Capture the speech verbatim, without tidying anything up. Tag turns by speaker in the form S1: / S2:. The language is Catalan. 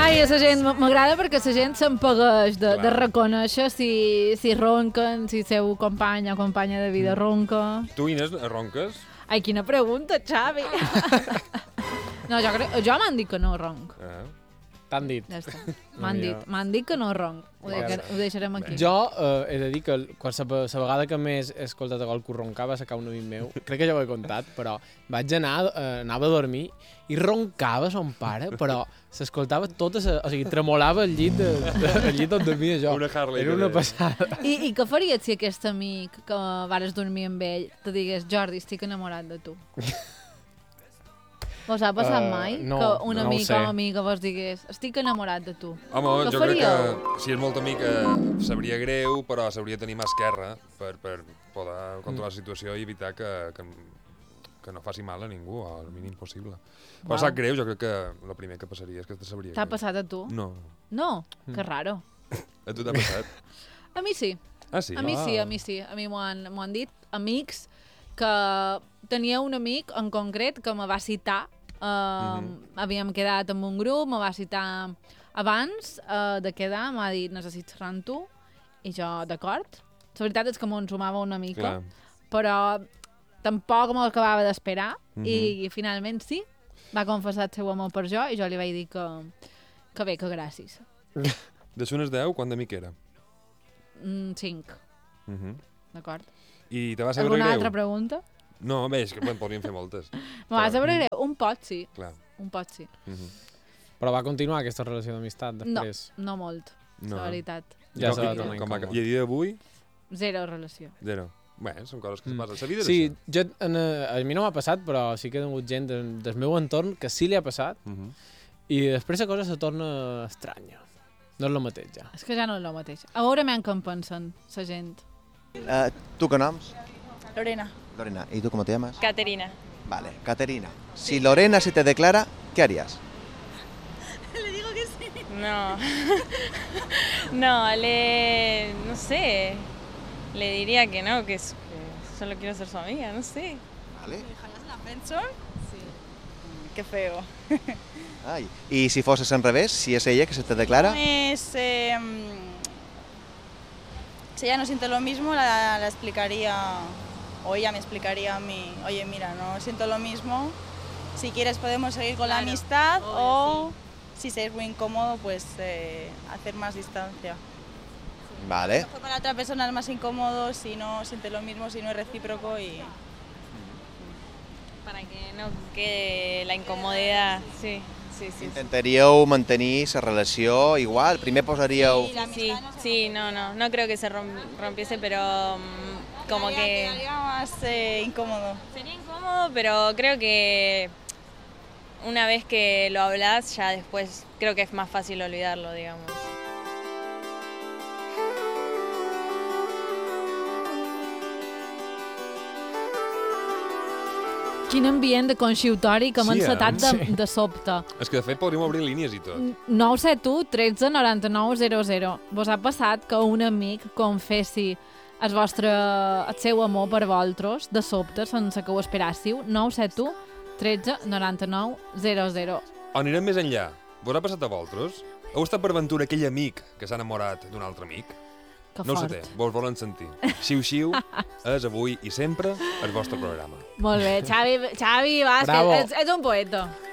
S1: Ai, a la gent m'agrada perquè la gent s'empageix de, de reconèixer si, si ronquen, si seu company o companya de vida ronca.
S2: Tu, Inés, ronques?
S1: Ai, quina pregunta, Xavi. No, jo, crec, jo m'han dit que no ronc.
S2: Ah.
S3: T'han dit.
S1: Ja està. M'han dit, m'han dit que no ronc. Ho, de, ho deixarem aquí.
S3: Jo eh, he de dir que quan la, la vegada que més he escoltat a qualcú roncar va sacar un amic meu, crec que ja ho he contat, però vaig anar, eh, anava a dormir i roncava son pare, però s'escoltava tota, sa, o sigui, tremolava el llit, de, de, el llit on dormia jo.
S2: Una Harley.
S3: Era una passada.
S1: I, I què faries si aquest amic que vares dormir amb ell te digués, Jordi, estic enamorat de tu? Vos ha passat uh, mai
S3: no,
S1: que un
S3: no
S1: amic o amiga vos digués estic enamorat de tu?
S2: Home,
S1: Què
S2: jo
S1: faríeu?
S2: crec que si és molt amic eh, sabria greu, però s'hauria de tenir mà esquerra per, per poder controlar la situació i evitar que, que, que no faci mal a ningú, al mínim possible. Però wow. Sap greu, jo crec que el primer que passaria és que te sabria
S1: T'ha
S2: greu.
S1: passat a tu?
S2: No.
S1: No? Mm. Que raro.
S2: A tu t'ha passat?
S1: A mi sí.
S2: Ah, sí?
S1: A mi
S2: ah.
S1: sí, a mi sí. A mi m'ho han, m'ho han dit amics que tenia un amic en concret que me va citar. Uh, mm-hmm. Havíem quedat amb un grup, me va citar abans uh, de quedar, m'ha dit necessito xerrar amb tu i jo d'acord. La veritat és que m'ho ensumava una mica, clar. Però tampoc m'ho acabava d'esperar mm-hmm. i, i finalment sí, va confessar el seu amor per jo i jo li vaig dir que, que bé, que gràcies.
S2: De unes deu, quant d'amic era?
S1: Mm, cinc.
S2: Mm-hmm.
S1: D'acord.
S2: I te va saber greu?
S1: Alguna altra pregunta?
S2: No, bé, és que en podríem fer moltes.
S1: Me va saber greu? Un pot sí.
S2: Clar.
S1: Un pot sí.
S2: Mm-hmm.
S3: Però va continuar aquesta relació d'amistat després?
S1: No, no molt,
S2: no.
S1: la veritat.
S3: Ja
S2: com,
S3: s'ha
S2: com,
S3: tornat
S2: com va,
S3: incòmode.
S2: I a dia d'avui?
S1: Zero relació.
S2: Zero. Bé, són coses que mm. passen. La vida
S3: sí,
S2: és
S3: jo, en, a mi no m'ha passat, però sí que he tingut gent del, del meu entorn que sí li ha passat
S2: mm-hmm.
S3: i després la cosa se torna estranya. No és el mateix, ja.
S1: És que ja no és el mateix. A veure men com pensen, la gent.
S4: Uh, ¿Tú qué noms?
S5: Lorena.
S4: Lorena. ¿Y tú cómo te llamas?
S5: Caterina.
S4: Vale, Caterina. Si Lorena se te declara, ¿qué harías?
S5: Le digo que sí. No. No, le... no sé. Le diría que no, que, es, que solo quiero ser su amiga, no sé.
S4: Vale.
S5: ¿Me dejarías en la friendzone? Sí. Qué feo.
S4: Ay. ¿Y si fueses en revés, si es ella que se te declara?
S5: Pues, eh, si ella no siente lo mismo, la, la explicaría, o ella me explicaría a mí, oye, mira, no siento lo mismo, si quieres podemos seguir con claro. la amistad, o sí. si es muy incómodo, pues eh, hacer más distancia.
S4: Vale.
S5: A lo mejor para la otra persona es más incómodo si no siente lo mismo, si no es recíproco y... Para que no quede la incomodidad, sí. Sí, sí,
S4: Intentaríeu mantenir la relació igual? Primer posaríeu...
S5: Sí, sí, sí, no, no, no creo que se rompiese, pero um, como que... Quedaría más eh, incómodo. Sería incómodo, pero creo que una vez que lo hablas, ya después creo que es más fácil olvidarlo, digamos.
S1: Quin ambient de conxiutori que m'ha
S2: Sí, eh?
S1: encetat de,
S3: Sí.
S1: de sobte.
S2: És que de fet podríem obrir línies i tot.
S1: nou set u tretze noranta-nou zero zero. Vos ha passat que un amic confessi el vostre, el seu amor per vosaltres de sobte, sense que ho esperàssiu? nou set u tretze noranta-nou zero zero.
S2: O anirem més enllà. Vos ha passat a vosaltres? Heu estat per aventura aquell amic que s'ha enamorat d'un altre amic?
S1: Que
S2: no
S1: fort.
S2: ho sé, vos volen sentir. Xiu-xiu és avui i sempre el vostre programa.
S1: Molt bé, Xavi, Xavi va, és, que
S3: Bravo.
S1: és, és un poeta.